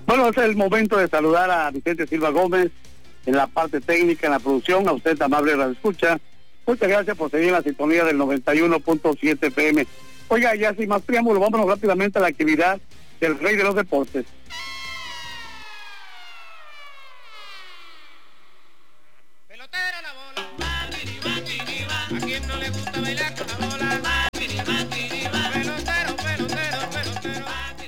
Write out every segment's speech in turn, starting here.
Bueno, es el momento de saludar a Vicente Silva Gómez en la parte técnica, en la producción. A usted, amable radioescucha, muchas gracias por seguir la sintonía del 91.7 FM. Oiga, ya sin más preámbulo, vámonos rápidamente a la actividad del Rey de los Deportes. Pelotero la bola, va, a quien no le gusta bailar con la bola, va, pelotero.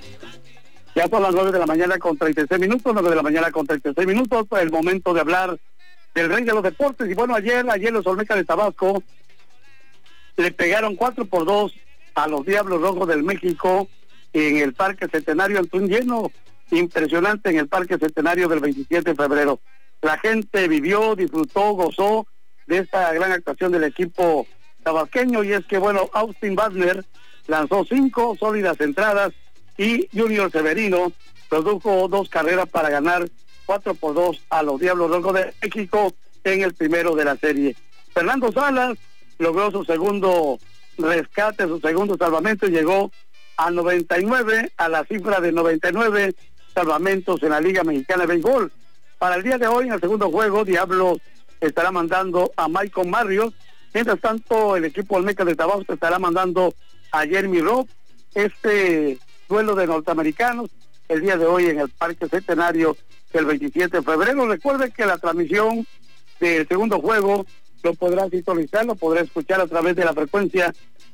Ya son las 9 de la mañana con 36 minutos, 9 de la mañana con 36 minutos, el momento de hablar del Rey de los Deportes. Y bueno, ayer los Olmecas de Tabasco le pegaron 4-2 a los Diablos Rojos del México en el Parque Centenario, ante un lleno impresionante en el Parque Centenario del 27 de febrero. La gente vivió, disfrutó, gozó de esta gran actuación del equipo tabasqueño, y es que bueno, Austin Butler lanzó 5 sólidas entradas y Junior Severino produjo 2 carreras para ganar 4-2 a los Diablos Rojos de México en el primero de la serie. Fernando Salas logró su segundo rescate, su segundo salvamento, y llegó a 99, a la cifra de 99 salvamentos en la Liga Mexicana de Béisbol. Para el día de hoy, en el segundo juego, Diablos estará mandando a Michael Barrios. Mientras tanto, el equipo Olmeca de Tabasco estará mandando a Jeremy Robb. Este duelo de norteamericanos el día de hoy en el Parque Centenario del 27 de febrero. Recuerde que la transmisión del segundo juego lo podrá sintonizar, lo podrá escuchar a través de la frecuencia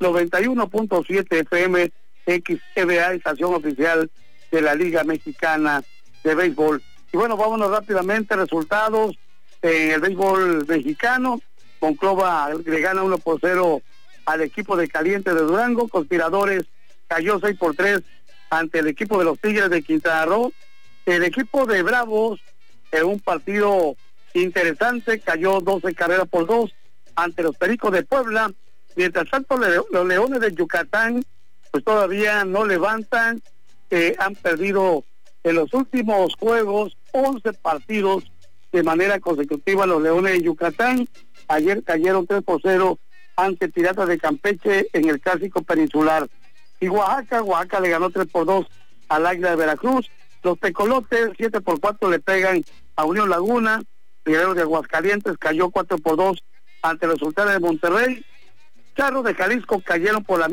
91.7 FM XEBA, estación oficial de la Liga Mexicana de Béisbol. Y bueno, vámonos rápidamente, resultados en el béisbol mexicano. Monclova le gana 1-0 al equipo de Caliente de Durango. Conspiradores cayó 6-3 ante el equipo de los Tigres de Quintana Roo. El equipo de Bravos, en un partido interesante, cayó 12-2 ante los Pericos de Puebla. Mientras tanto, los Leones de Yucatán pues todavía no levantan. Han perdido en los últimos juegos 11 partidos de manera consecutiva los Leones de Yucatán. Ayer cayeron 3-0 ante Piratas de Campeche en el Clásico Peninsular. Y Oaxaca le ganó 3-2 al Águila de Veracruz. Los Tecolotes 7-4 le pegan a Unión Laguna. Guerreros de Aguascalientes cayó 4-2 ante los Sultanes de Monterrey. Charros de Jalisco cayeron por la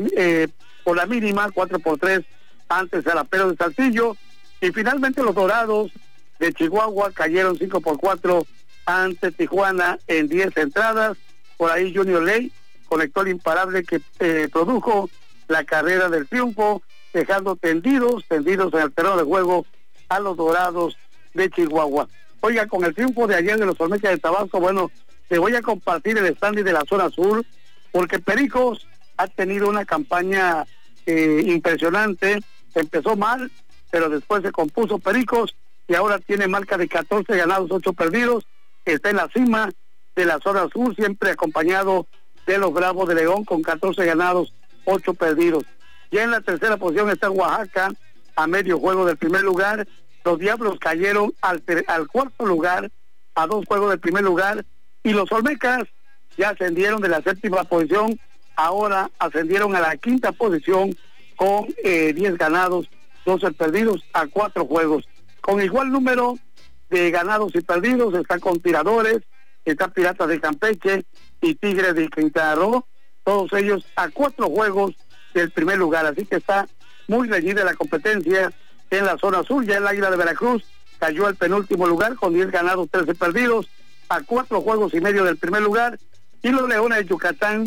mínima 4-3 ante Zaraperos de Saltillo. Y finalmente los Dorados de Chihuahua cayeron 5-4 ante Tijuana en 10 entradas. Por ahí Junior Ley conectó el imparable que produjo la carrera del triunfo, dejando tendidos en el terreno de juego a los Dorados de Chihuahua. Oiga, con el triunfo de ayer de los Olmecas de Tabasco, bueno, te voy a compartir el standing de la zona sur, porque Pericos ha tenido una campaña impresionante. Empezó mal, pero después se compuso Pericos y ahora tiene marca de 14 ganados, 8 perdidos. Está en la cima de la zona sur, siempre acompañado de los Bravos de León con 14 ganados, 8 perdidos. Ya en la tercera posición está Oaxaca, a medio juego del primer lugar. Los Diablos cayeron al cuarto lugar, a 2 juegos del primer lugar, y los Olmecas ya ascendieron de la séptima posición, ahora ascendieron a la quinta posición con 10 ganados, 12 perdidos a 4 juegos. Con igual número de ganados y perdidos está Conspiradores, está Piratas de Campeche y Tigres de Quintana Roo, todos ellos a 4 juegos del primer lugar, así que está muy reñida la competencia en la zona sur. Ya el Águila de Veracruz cayó al penúltimo lugar con 10 ganados, 13 perdidos, a 4 juegos y medio del primer lugar, y los Leones de Yucatán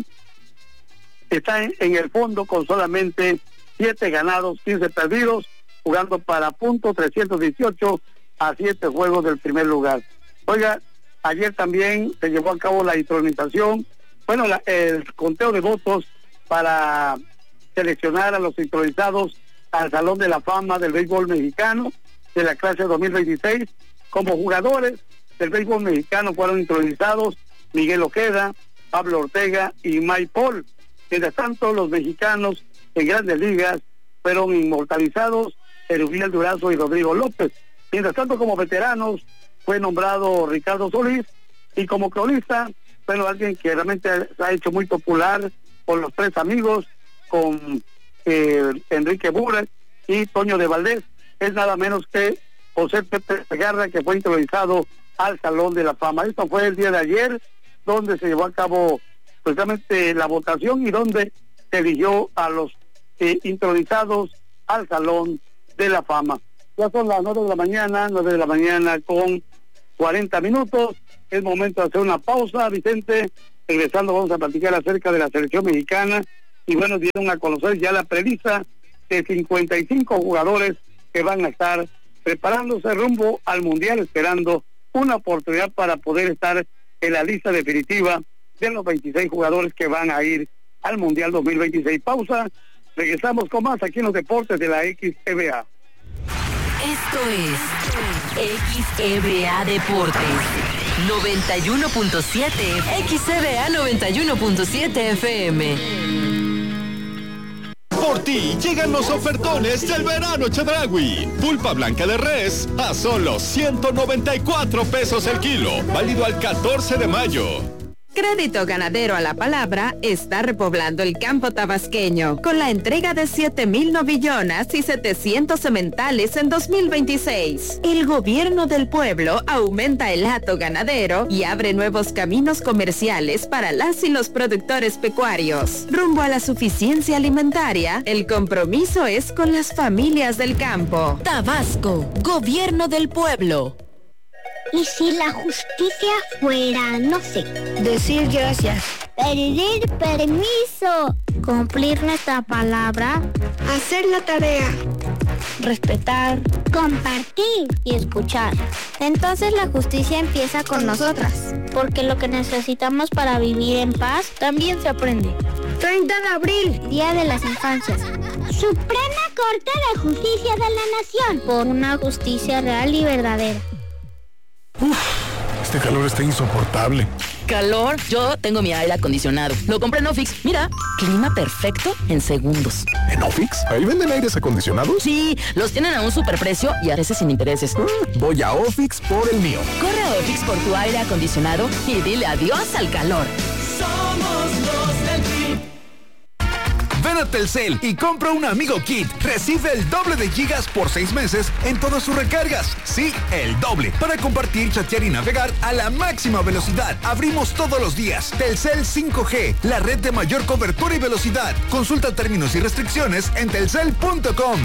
están en el fondo con solamente 7 ganados, 15 perdidos, jugando para punto 318 a 7 juegos del primer lugar. Oiga, ayer también se llevó a cabo la intronización, bueno, el conteo de votos para seleccionar a los intronizados al Salón de la Fama del Béisbol Mexicano de la clase 2026. Como jugadores del béisbol mexicano fueron intronizados Miguel Ojeda, Pablo Ortega y Mike Paul. Mientras tanto, los mexicanos en Grandes Ligas fueron inmortalizados Erubiel Durazo y Rodrigo López. Mientras tanto, como veteranos fue nombrado Ricardo Solís, y como cronista, bueno, alguien que realmente se ha hecho muy popular por los 3 amigos, con Enrique Burak y Toño de Valdés, es nada menos que José Pepe Segarra, que fue introducido al Salón de la Fama. Esto fue el día de ayer, donde se llevó a cabo precisamente la votación y donde se eligió a los introducidos al Salón de la Fama. Ya son las 9 de la mañana con 40 minutos. Es momento de hacer una pausa, Vicente. Regresando vamos a platicar acerca de la selección mexicana. Y bueno, dieron a conocer ya la prelista de 55 jugadores que van a estar preparándose rumbo al Mundial, esperando una oportunidad para poder estar en la lista definitiva de los 26 jugadores que van a ir al Mundial 2026. Pausa, regresamos con más aquí en los deportes de la XEBA. Esto es XEBA Deportes 91.7, XEBA 91.7 FM. Por ti llegan los ofertones del verano Chedraui. Pulpa blanca de res a solo 194 pesos el kilo. Válido al 14 de mayo. Crédito Ganadero a la Palabra está repoblando el campo tabasqueño con la entrega de 7,000 novillonas y 700 sementales en 2026. El gobierno del pueblo aumenta el hato ganadero y abre nuevos caminos comerciales para las y los productores pecuarios. Rumbo a la suficiencia alimentaria, el compromiso es con las familias del campo. Tabasco, gobierno del pueblo. ¿Y si la justicia fuera, no sé, decir gracias, pedir permiso, cumplir nuestra palabra, hacer la tarea, respetar, compartir y escuchar? Entonces la justicia empieza con nosotras, porque lo que necesitamos para vivir en paz también se aprende. 30 de abril, Día de las Infancias. Suprema Corte de Justicia de la Nación, por una justicia real y verdadera. Este calor está insoportable. ¿Calor? Yo tengo mi aire acondicionado. Lo compré en Ofix. Mira, clima perfecto en segundos. ¿En Ofix? ¿Ahí venden aires acondicionados? Sí, los tienen a un superprecio y a veces sin intereses. Voy a Ofix por el mío. Corre a Ofix por tu aire acondicionado y dile adiós al calor. Somos los del Team. Ven a Telcel y compra un Amigo Kit. Recibe el doble de gigas por 6 meses en todas sus recargas. Sí, el doble. Para compartir, chatear y navegar a la máxima velocidad. Abrimos todos los días. Telcel 5G, la red de mayor cobertura y velocidad. Consulta términos y restricciones en telcel.com.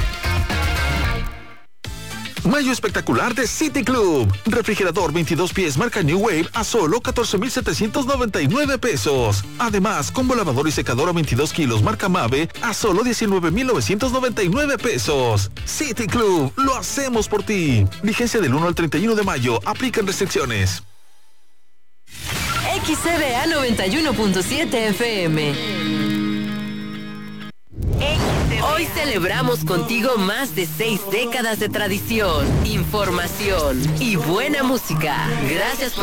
Mayo espectacular de City Club. Refrigerador 22 pies marca New Wave a solo 14,799 pesos. Además, combo lavador y secadora 22 kilos marca Mave a solo 19,999 pesos. City Club, lo hacemos por ti. Vigencia del 1 al 31 de mayo. Aplican restricciones. XCBA 91.7 FM. Hoy celebramos contigo más de 6 décadas de tradición, información y buena música. Gracias por